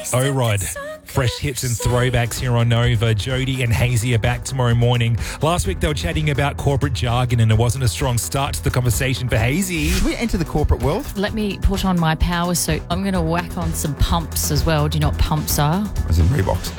O-Rod. Fresh hits and throwbacks here on Nova. Jody and Hazy are back tomorrow morning. Last week they were chatting about corporate jargon and it wasn't a strong start to the conversation for Hazy. Should we enter the corporate world? Let me put on my power suit. I'm going to whack on some pumps as well. Do you know what pumps are? As in Reeboks.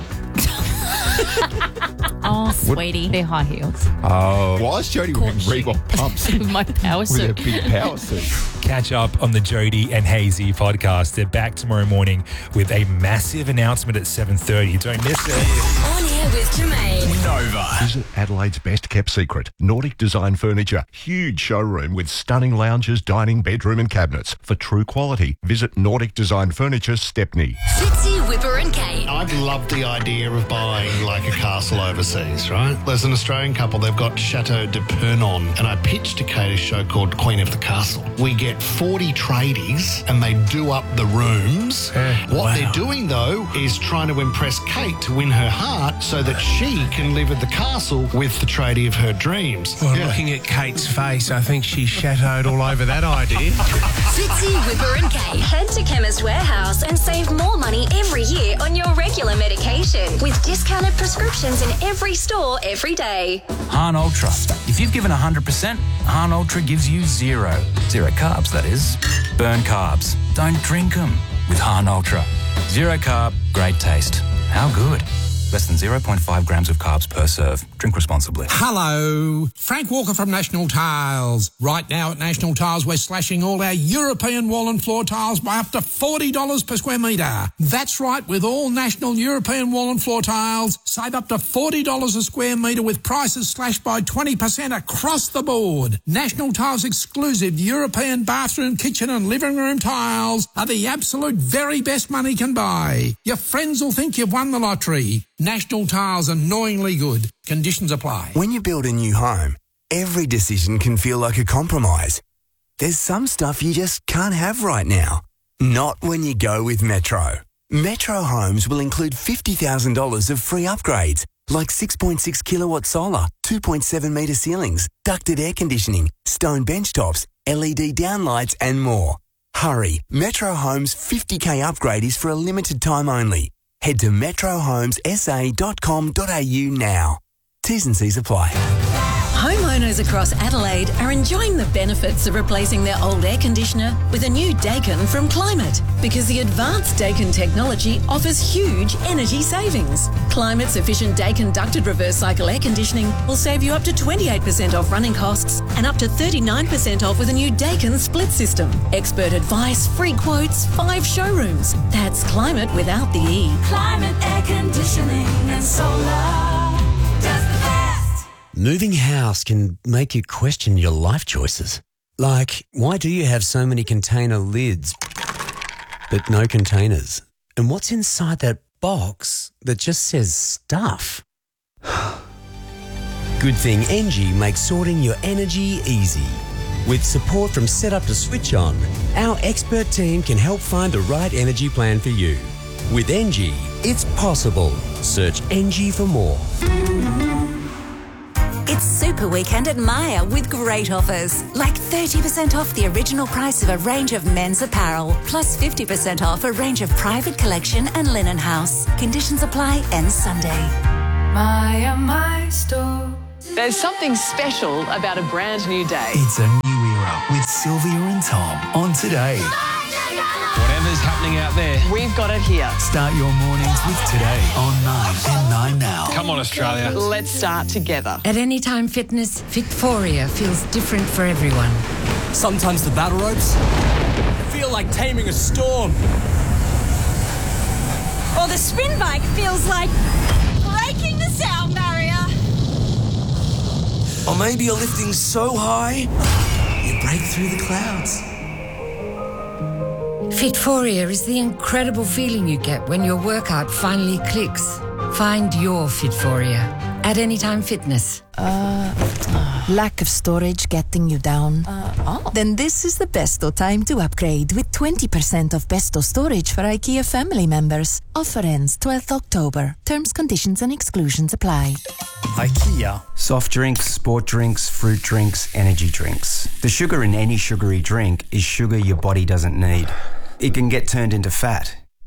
Oh, sweetie. They're high heels. Oh. Why is Jody wearing Reebok pumps? My power With suit. a big power suit. Catch up on the Jody and Hazy podcast. They're back tomorrow morning with a massive announcement at 7:30. Don't miss it. On air with Jermaine. Nova. Visit Adelaide's best kept secret, Nordic Design Furniture. Huge showroom with stunning lounges, dining, bedroom and cabinets. For true quality, visit Nordic Design Furniture, Stepney. Fitzy, Whipper and Kate. I'd love the idea of buying like a castle overseas, right? There's an Australian couple, they've got Chateau de Pernon, and I pitched to Kate a show called Queen of the Castle. We get 40 tradies and they do up the rooms. What they're doing, though, is trying to impress Kate to win her heart so that she can live at the castle with the tradie of her dreams. Well, looking at Kate's face, I think she's shadowed all over that idea. Fitzy, Whipper and Kate. Head to Chemist Warehouse and save more money every year on your regular medication with discounted prescriptions in every store every day. Han Ultra. If you've given 100%, Han Ultra gives you zero. Zero carbs, that is. Burn carbs. Don't drink them with Han Ultra. Zero carb, great taste. How good? Less than 0.5 grams of carbs per serve. Drink responsibly. Hello, Frank Walker from National Tiles. Right now at National Tiles, we're slashing all our European wall and floor tiles by up to $40 per square metre. That's right, with all National European wall and floor tiles, save up to $40 a square metre with prices slashed by 20% across the board. National Tiles exclusive European bathroom, kitchen and living room tiles are the absolute very best money can buy. Your friends will think you've won the lottery. National Tiles, annoyingly good. Conditions apply. When you build a new home, every decision can feel like a compromise. There's some stuff you just can't have right now. Not when you go with Metro. Metro Homes will include $50,000 of free upgrades, like 6.6 kilowatt solar, 2.7 metre ceilings, ducted air conditioning, stone bench tops, LED downlights and more. Hurry, Metro Homes 50k upgrade is for a limited time only. Head to metrohomesa.com.au now. T's and C's apply. Homeowners across Adelaide are enjoying the benefits of replacing their old air conditioner with a new Daikin from Climate, because the advanced Daikin technology offers huge energy savings. Climate's efficient Daikin ducted reverse cycle air conditioning will save you up to 28% off running costs and up to 39% off with a new Daikin split system. Expert advice, free quotes, 5 showrooms. That's Climate without the E. Climate air conditioning and solar. Moving house can make you question your life choices. Like, why do you have so many container lids but no containers? And what's inside that box that just says stuff? Good thing Engie makes sorting your energy easy. With support from setup to switch on, our expert team can help find the right energy plan for you. With Engie, it's possible. Search Engie for more. It's Super Weekend at Myer with great offers, like 30% off the original price of a range of men's apparel, plus 50% off a range of private collection and linen house. Conditions apply, ends Sunday. Myer, my store. There's something special about a brand new day. It's a new era with Sylvia and Tom on Today. Whatever's happening out there, we've got it here. Start your mornings with Today on 9 and 9 now. Come on, Australia. Let's start together. At Anytime Fitness, Fitforia feels different for everyone. Sometimes the battle ropes feel like taming a storm. Or the spin bike feels like breaking the sound barrier. Or maybe you're lifting so high, you break through the clouds. Fitforia is the incredible feeling you get when your workout finally clicks. Find your Fitforia at Anytime Fitness. Lack of storage getting you down? Then this is the Besto time to upgrade with 20% off Besto storage for IKEA family members. Offer ends 12th October. Terms, conditions and exclusions apply. IKEA. Soft drinks, sport drinks, fruit drinks, energy drinks. The sugar in any sugary drink is sugar your body doesn't need. It can get turned into fat.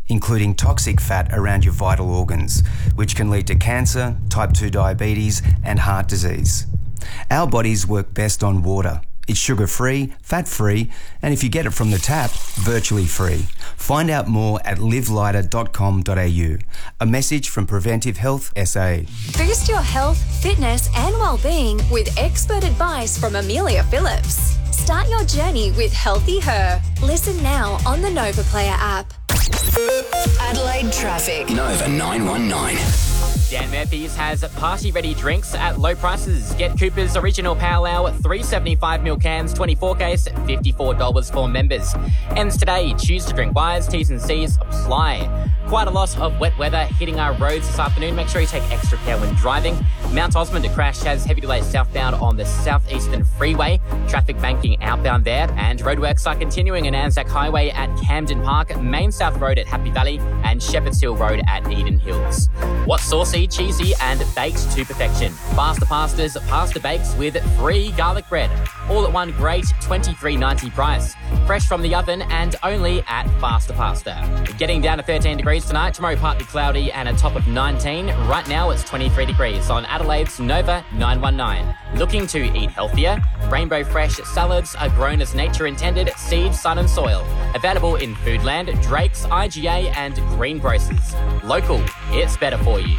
including toxic fat around your vital organs, which can lead to cancer, type 2 diabetes, and heart disease. Our bodies work best on water. It's sugar-free, fat-free, and if you get it from the tap, virtually free. Find out more at livelighter.com.au. A message from Preventive Health SA. Boost your health, fitness, and well-being with expert advice from Amelia Phillips. Start your journey with Healthy Her. Listen now on the Nova Player app. Adelaide traffic. Nova 919. Dan Murphy's has party-ready drinks at low prices. Get Cooper's Original Powwow 375ml cans, 24 case, $54 for members. Ends today. Choose to drink wise. T's and C's apply. Quite a lot of wet weather hitting our roads this afternoon. Make sure you take extra care when driving. Mount Osmond, a crash has heavy delays southbound on the southeastern freeway. Traffic banking outbound there. And roadworks are continuing in Anzac Highway at Camden Park, Main South Road at Happy Valley, and Shepherd's Hill Road at Eden Hills. What's saucy, cheesy, and baked to perfection? Faster Pastas pasta bakes with free garlic bread. All at one great $23.90 price. Fresh from the oven and only at Faster Pasta. Getting down to 13 degrees tonight. Tomorrow partly cloudy and a top of 19. Right now it's 23 degrees on Adelaide's Nova 919. Looking to eat healthier? Rainbow Fresh salads are grown as nature intended, seed, sun and soil. Available in Foodland, Drake's, IGA and Greengrocers. Local, it's better for you.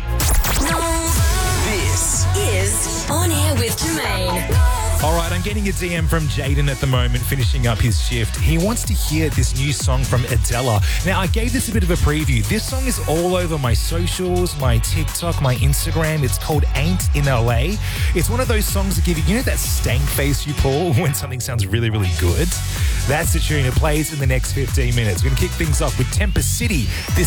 This is On Air with Jermaine. All right, I'm getting a DM from Jaden at the moment, finishing up his shift. He wants to hear this new song from Adela. Now, I gave this a bit of a preview. This song is all over my socials, my TikTok, my Instagram. It's called Ain't in LA. It's one of those songs that give you, that stank face you pull when something sounds really, really good? That's the tune. It plays in the next 15 minutes. We're going to kick things off with Temper City. This